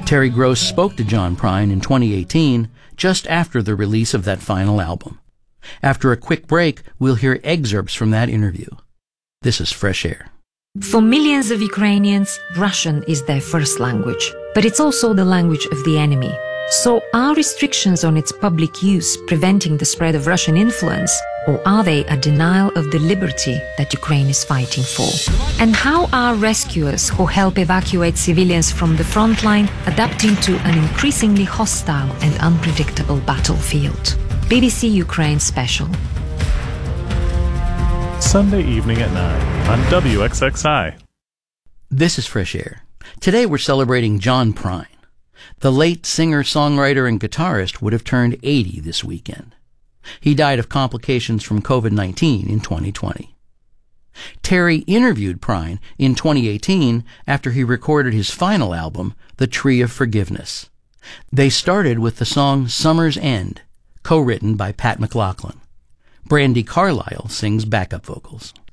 Terry Gross spoke to John Prine in 2018, just after the release of that final album. After a quick break, we'll hear excerpts from that interview. This is Fresh Air. For millions of Ukrainians, Russian is their first language, but it's also the language of the enemy. So are restrictions on its public use preventing the spread of Russian influence, or are they a denial of the liberty that Ukraine is fighting for? And how are rescuers who help evacuate civilians from the front line adapting to an increasingly hostile and unpredictable battlefield? BBC Ukraine Special. Sunday evening at 9 on WXXI. This is Fresh Air. Today we're celebrating John Prine. The late singer, songwriter, and guitarist would have turned 80 this weekend. He died of complications from COVID-19 in 2020. Terry interviewed Prine in 2018 after he recorded his final album, The Tree of Forgiveness. They started with the song Summer's End, co-written by Pat McLaughlin. Brandi Carlile sings backup vocals.